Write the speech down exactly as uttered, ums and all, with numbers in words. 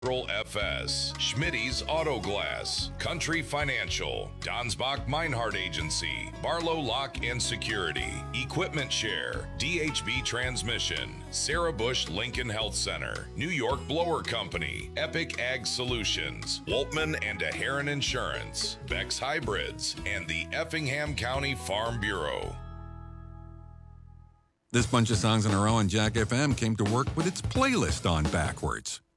F S, Schmitty's Auto Glass, Country Financial, Donsbach Meinhardt Agency, Barlow Lock and Security, Equipment Share, D H B Transmission, Sarah Bush Lincoln Health Center, New York Blower Company, Epic Ag Solutions, Woltman and DeHaren Insurance, Beck's Hybrids, and the Effingham County Farm Bureau. This bunch of songs in a row on Jack F M came to work with its playlist on backwards.